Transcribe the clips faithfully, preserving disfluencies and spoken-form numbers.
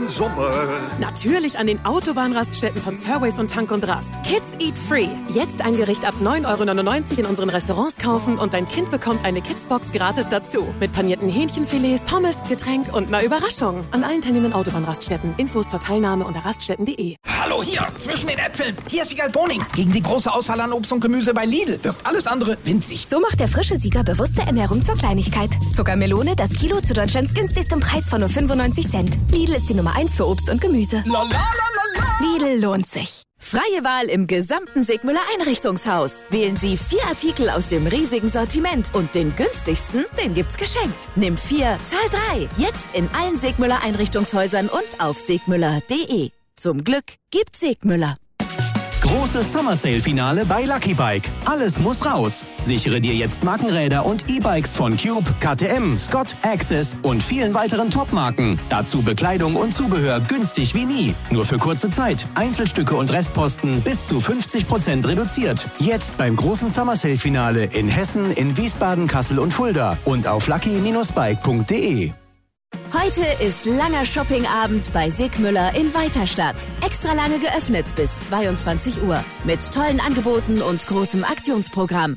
im Sommer? Natürlich an den Autobahnraststätten von Surways und Tank und Rast. Kids Eat Free. Jetzt ein Gericht ab neun Euro neunundneunzig in unseren Restaurants kaufen und dein Kind bekommt eine Kidsbox gratis dazu. Mit panierten Hähnchenfilets, Pommes, Getränk und einer Überraschung. An allen teilnehmenden Autobahnraststätten. Infos zur Teilnahme unter raststätten punkt de. Hallo hier, zwischen den Äpfeln. Hier ist Siegal Boning. Gegen die große Auswahl an Obst und Gemüse bei Lidl wirkt alles andere winzig. So macht der frische Sieger bewusste Ernährung zur Kleinigkeit. Zuckermelone, das Kilo zu Deutschlands günstigstem Preis von nur fünfundneunzig Cent. Lidl ist die Nummer eins für Obst und Gemüse. La, la, la, la, la. Lidl lohnt sich. Freie Wahl im gesamten Segmüller Einrichtungshaus. Wählen Sie vier Artikel aus dem riesigen Sortiment und den günstigsten, den gibt's geschenkt. Nimm vier, zahl drei. Jetzt in allen Segmüller Einrichtungshäusern und auf segmüller punkt de. Zum Glück gibt's Segmüller. Großes Summer Sale Finale bei Lucky Bike. Alles muss raus. Sichere dir jetzt Markenräder und E-Bikes von Cube, K T M, Scott, Access und vielen weiteren Top-Marken. Dazu Bekleidung und Zubehör günstig wie nie. Nur für kurze Zeit. Einzelstücke und Restposten bis zu fünfzig Prozent reduziert. Jetzt beim großen Summer Sale Finale in Hessen, in Wiesbaden, Kassel und Fulda und auf lucky Bindestrich bike punkt de. Heute ist langer Shoppingabend bei Segmüller in Weiterstadt. Extra lange geöffnet bis zweiundzwanzig Uhr. Mit tollen Angeboten und großem Aktionsprogramm.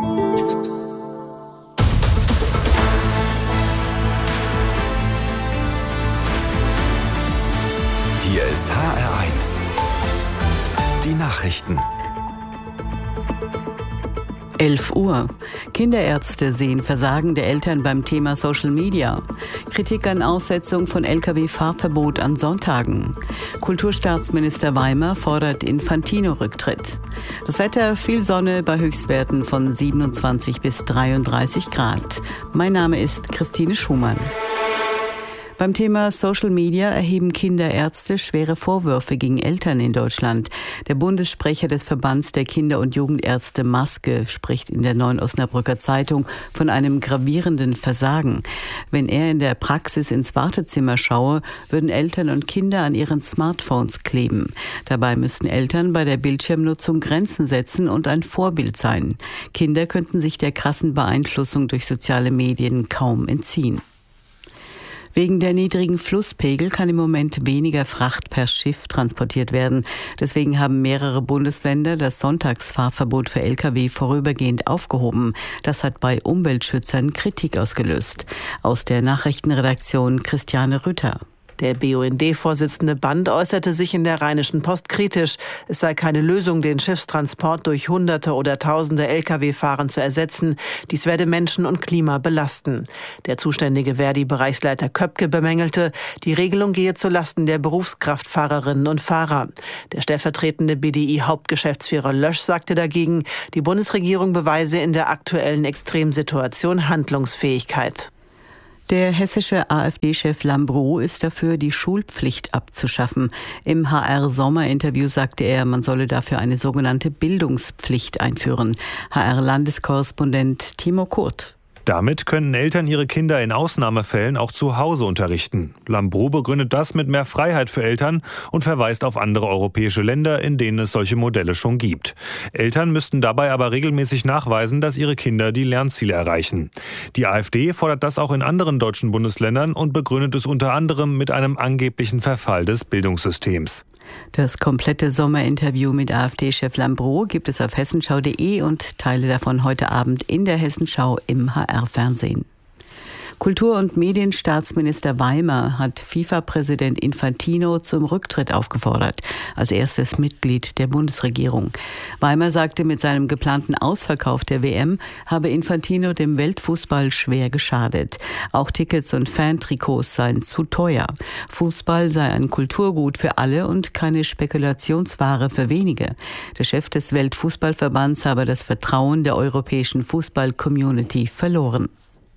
Hier ist H R eins. Die Nachrichten. elf Uhr. Kinderärzte sehen Versagen der Eltern beim Thema Social Media. Kritik an Aussetzung von L K W-Fahrverbot an Sonntagen. Kulturstaatsminister Weimer fordert Infantino-Rücktritt. Das Wetter, viel Sonne bei Höchstwerten von siebenundzwanzig bis dreiunddreißig Grad. Mein Name ist Christine Schumann. Beim Thema Social Media erheben Kinderärzte schwere Vorwürfe gegen Eltern in Deutschland. Der Bundessprecher des Verbands der Kinder- und Jugendärzte Maske spricht in der Neuen Osnabrücker Zeitung von einem gravierenden Versagen. Wenn er in der Praxis ins Wartezimmer schaue, würden Eltern und Kinder an ihren Smartphones kleben. Dabei müssten Eltern bei der Bildschirmnutzung Grenzen setzen und ein Vorbild sein. Kinder könnten sich der krassen Beeinflussung durch soziale Medien kaum entziehen. Wegen der niedrigen Flusspegel kann im Moment weniger Fracht per Schiff transportiert werden. Deswegen haben mehrere Bundesländer das Sonntagsfahrverbot für L K W vorübergehend aufgehoben. Das hat bei Umweltschützern Kritik ausgelöst. Aus der Nachrichtenredaktion Christiane Rütter. Der B U N D-Vorsitzende Band äußerte sich in der Rheinischen Post kritisch. Es sei keine Lösung, den Schiffstransport durch Hunderte oder Tausende L K W-Fahrern zu ersetzen. Dies werde Menschen und Klima belasten. Der zuständige Verdi-Bereichsleiter Köpke bemängelte, die Regelung gehe zulasten der Berufskraftfahrerinnen und Fahrer. Der stellvertretende B D I-Hauptgeschäftsführer Lösch sagte dagegen, die Bundesregierung beweise in der aktuellen Extremsituation Handlungsfähigkeit. Der hessische AfD-Chef Lambrou ist dafür, die Schulpflicht abzuschaffen. Im H R-Sommerinterview sagte er, man solle dafür eine sogenannte Bildungspflicht einführen. H R-Landeskorrespondent Timo Kurt. Damit können Eltern ihre Kinder in Ausnahmefällen auch zu Hause unterrichten. Lambrou begründet das mit mehr Freiheit für Eltern und verweist auf andere europäische Länder, in denen es solche Modelle schon gibt. Eltern müssten dabei aber regelmäßig nachweisen, dass ihre Kinder die Lernziele erreichen. Die AfD fordert das auch in anderen deutschen Bundesländern und begründet es unter anderem mit einem angeblichen Verfall des Bildungssystems. Das komplette Sommerinterview mit AfD-Chef Lambrou gibt es auf hessenschau punkt de und Teile davon heute Abend in der Hessenschau im H R-Fernsehen. Kultur- und Medienstaatsminister Weimer hat FIFA-Präsident Infantino zum Rücktritt aufgefordert, als erstes Mitglied der Bundesregierung. Weimer sagte, mit seinem geplanten Ausverkauf der W M habe Infantino dem Weltfußball schwer geschadet. Auch Tickets und Fantrikots seien zu teuer. Fußball sei ein Kulturgut für alle und keine Spekulationsware für wenige. Der Chef des Weltfußballverbands habe das Vertrauen der europäischen Fußball-Community verloren.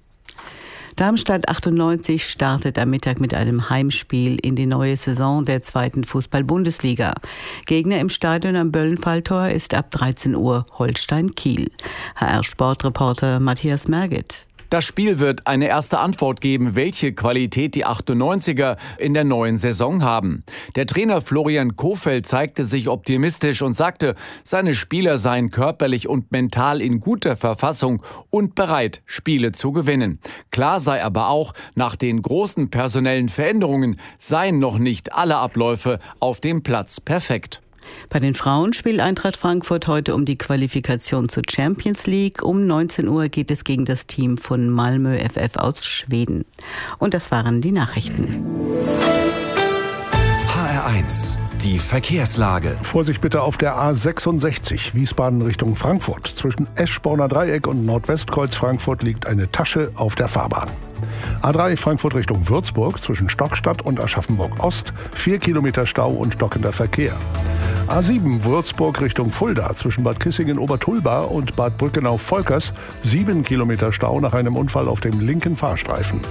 Darmstadt achtundneunzig startet am Mittag mit einem Heimspiel in die neue Saison der zweiten Fußball-Bundesliga. Gegner im Stadion am Böllenfalltor ist ab dreizehn Uhr Holstein Kiel. H R-Sportreporter Matthias Merget. Das Spiel wird eine erste Antwort geben, welche Qualität die achtundneunziger in der neuen Saison haben. Der Trainer Florian Kohfeldt zeigte sich optimistisch und sagte, seine Spieler seien körperlich und mental in guter Verfassung und bereit, Spiele zu gewinnen. Klar sei aber auch, nach den großen personellen Veränderungen seien noch nicht alle Abläufe auf dem Platz perfekt. Bei den Frauen spielt Eintracht Frankfurt heute um die Qualifikation zur Champions League. Um neunzehn Uhr geht es gegen das Team von Malmö F F aus Schweden. Und das waren die Nachrichten. H R eins. Die Verkehrslage. Vorsicht bitte auf der A sechsundsechzig, Wiesbaden Richtung Frankfurt. Zwischen Eschborner Dreieck und Nordwestkreuz Frankfurt liegt eine Tasche auf der Fahrbahn. A drei Frankfurt Richtung Würzburg, zwischen Stockstadt und Aschaffenburg Ost, vier Kilometer Stau und stockender Verkehr. A sieben Würzburg Richtung Fulda, zwischen Bad Kissingen-Obertulba und Bad Brückenau-Volkers, sieben Kilometer Stau nach einem Unfall auf dem linken Fahrstreifen.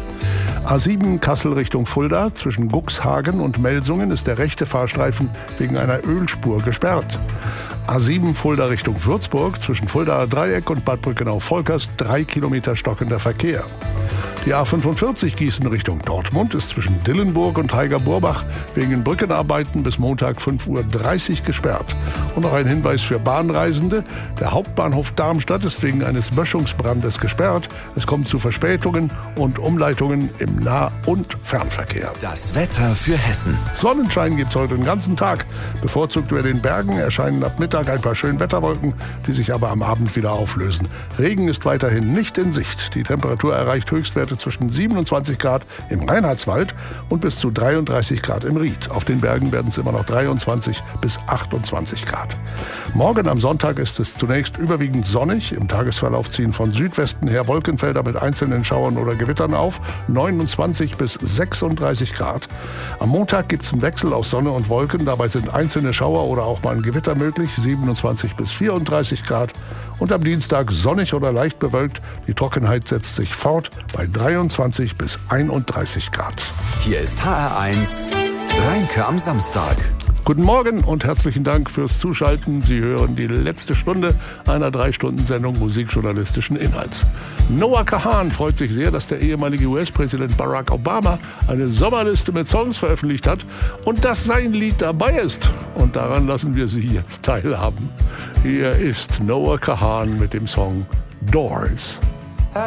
A sieben Kassel Richtung Fulda, zwischen Guxhagen und Melsungen ist der rechte Fahrstreifen wegen einer Ölspur gesperrt. A sieben Fulda Richtung Würzburg, zwischen Fuldaer Dreieck und Bad Brückenau-Volkers, drei Kilometer stockender Verkehr. Die A fünfundvierzig Gießen Richtung Dortmund ist zwischen Dillenburg und Heiger-Burbach wegen Brückenarbeiten bis Montag fünf Uhr dreißig gesperrt. Und noch ein Hinweis für Bahnreisende. Der Hauptbahnhof Darmstadt ist wegen eines Böschungsbrandes gesperrt. Es kommt zu Verspätungen und Umleitungen im Nah- und Fernverkehr. Das Wetter für Hessen. Sonnenschein gibt's heute den ganzen Tag. Bevorzugt über den Bergen erscheinen ab Mittag ein paar Schönwetterwolken, die sich aber am Abend wieder auflösen. Regen ist weiterhin nicht in Sicht. Die Temperatur erreicht Höchstwerte zwischen siebenundzwanzig Grad im Reinhardswald und bis zu dreiunddreißig Grad im Ried. Auf den Bergen werden es immer noch dreiundzwanzig bis achtundzwanzig Grad. Morgen am Sonntag ist es zunächst überwiegend sonnig. Im Tagesverlauf ziehen von Südwesten her Wolkenfelder mit einzelnen Schauern oder Gewittern auf. neunundzwanzig bis sechsunddreißig Grad. Am Montag gibt es einen Wechsel aus Sonne und Wolken. Dabei sind einzelne Schauer oder auch mal ein Gewitter möglich. siebenundzwanzig bis vierunddreißig Grad. Und am Dienstag sonnig oder leicht bewölkt. Die Trockenheit setzt sich fort bei dreiundzwanzig bis einunddreißig Grad. Hier ist H R eins Rheinke am Samstag. Guten Morgen und herzlichen Dank fürs Zuschalten. Sie hören die letzte Stunde einer Drei-Stunden-Sendung musikjournalistischen Inhalts. Noah Kahan freut sich sehr, dass der ehemalige U S-Präsident Barack Obama eine Sommerliste mit Songs veröffentlicht hat und dass sein Lied dabei ist. Und daran lassen wir Sie jetzt teilhaben. Hier ist Noah Kahan mit dem Song Doors.